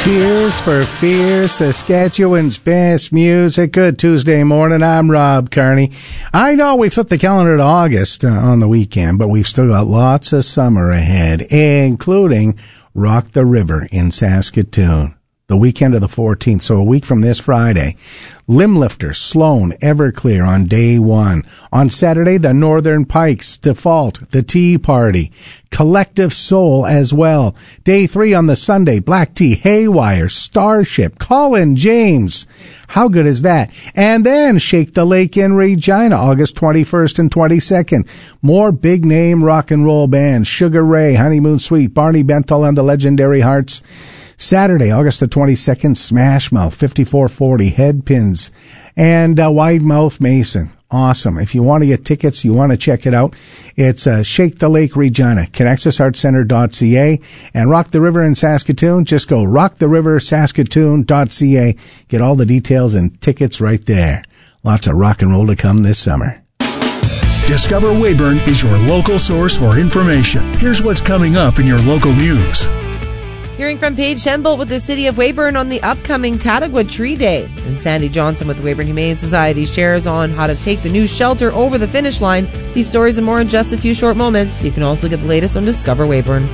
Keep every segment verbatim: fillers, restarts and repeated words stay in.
Tears for Fears, Saskatchewan's best music. Good Tuesday morning. I'm Rob Carney. I know we flipped the calendar to August uh, on the weekend, but we've still got lots of summer ahead, including Rock the River in Saskatoon. The weekend of the fourteenth, so a week from this Friday. Limblifter, Sloan, Everclear on day one. On Saturday, the Northern Pikes, Default, The Tea Party, Collective Soul as well. Day three on the Sunday, Black Tea, Haywire, Starship, Colin James. How good is that? And then Shake the Lake in Regina, August twenty-first and twenty-second. More big name rock and roll bands, Sugar Ray, Honeymoon Suite, Barney Bentel and the Legendary Hearts. Saturday, August the twenty-second, Smash Mouth, fifty-four forty, Headpins, and uh, Wide Mouth Mason. Awesome. If you want to get tickets, you want to check it out, it's uh, Shake the Lake Regina, Connexus Arts Center dot c a, and Rock the River in Saskatoon. Just go rock the river saskatoon dot c a. Get all the details and tickets right there. Lots of rock and roll to come this summer. Discover Weyburn is your local source for information. Here's what's coming up in your local news. Hearing from Paige Hembolt with the City of Weyburn on the upcoming Tattagwood Tree Day. And Sandy Johnson with the Weyburn Humane Society shares on how to take the new shelter over the finish line. These stories and more in just a few short moments. You can also get the latest on Discover Weyburn.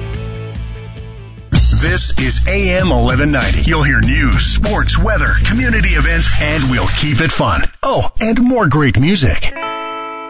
This is A M eleven ninety. You'll hear news, sports, weather, community events, and we'll keep it fun. Oh, and more great music.